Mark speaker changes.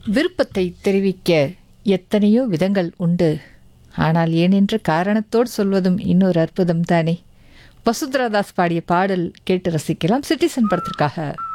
Speaker 1: விருப்பத்தை தெரிவிக்க எத்தனையோ விதங்கள் உண்டு. ஆனால் ஏனென்ற காரணத்தோடு சொல்வதும் இன்னொரு அற்புதம் தானே. வசுந்தரா தாஸ் பாடிய பாடல் கேட்டு ரசிக்கலாம். சிட்டிசன் படத்திற்காக.